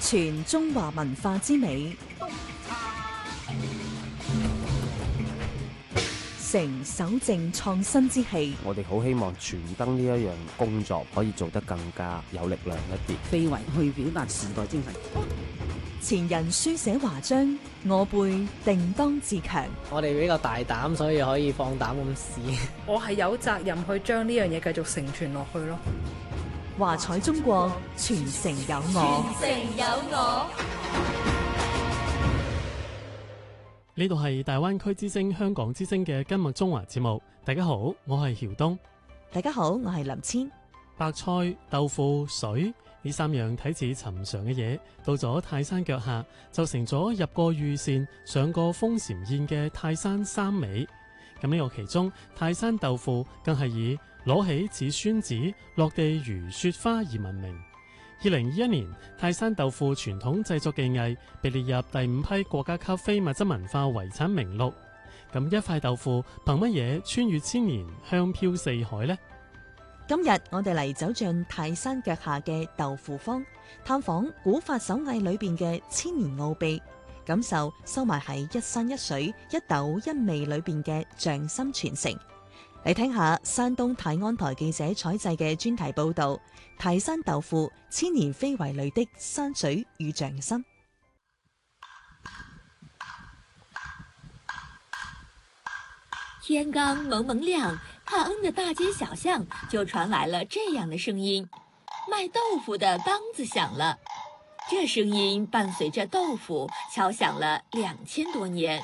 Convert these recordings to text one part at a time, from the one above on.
傳中華文化之美，成守正創新之氣。 我哋好希望傳燈呢一樣工作可以做得更加有力量一啲， 非遺去表達時代精神。 前人書寫華章，我輩定當自強。 我哋比較大膽，所以可以放膽咁試。 我係有責任去將呢樣嘢繼續承傳落去咯。 華彩中國，傳承有我。 傳承有我。 呢度係大灣區之聲、香港之聲嘅今日中華節目。大家好，我係曉東。 大家好，我係林千。 白菜、豆腐、水呢三樣睇似尋常嘅嘢，到咗泰山腳下就成咗入過御膳、上過封禪宴嘅泰山三美。咁呢個其中，泰山豆腐更係以攞起似宣紙，落地如雪花而聞名。2021年，泰山豆腐傳統製作技藝被列入第5批國家級非物質文化遺產名錄。咁一塊豆腐憑乜嘢穿越千年，香飄四海呢？ 今日我哋嚟走進泰山腳下嘅豆腐坊，探訪古法手藝裏邊嘅千年奧秘，感受收埋喺一山一水、一豆一味裏邊嘅匠心傳承。嚟聽下山東泰安台記者採製嘅專題報道《泰山豆腐千年非遺裏的山水與匠心》。 天剛蒙蒙亮，泰安的大街小巷就傳來了這樣的聲音：賣豆腐的槓子響了。這聲音伴隨着豆腐敲響了2000多年。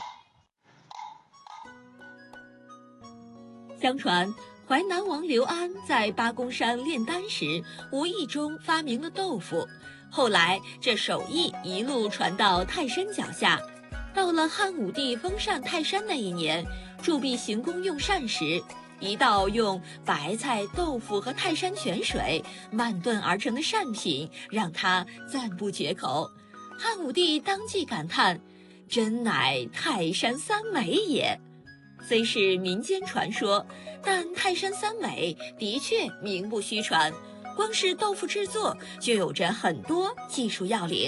相傳淮南王劉安在八公山煉丹時，無意中發明了豆腐，後來這手藝一路傳到泰山腳下。到了漢武帝封禪泰山那一年，鑄幣行宮用膳時，一道用白菜、豆腐和泰山泉水慢燉而成的膳品，讓他讚不絕口。漢武帝當即感嘆：“真乃泰山三美也。”雖是民間傳說，但泰山三美的確名不虛傳。光是豆腐製作就有着很多技術要領。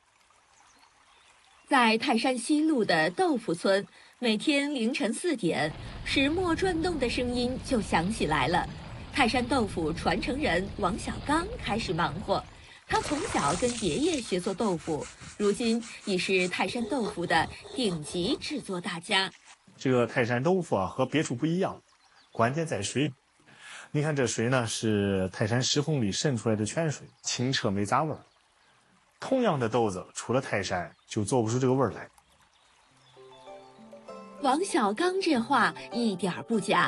在泰山西路的豆腐村，每天凌晨4點，石磨轉動的聲音就響起來了。泰山豆腐傳承人王小剛開始忙活。他從小跟爺爺學做豆腐，如今已是泰山豆腐的頂級製作大家。 這個泰山豆腐啊，和別處不一樣，關鍵在水。你看這水呢，是泰山石縫裏滲出來的泉水，清澈沒雜味兒。同樣的豆子，除了泰山，就做不出這個味兒來。 王小剛這話一點不假。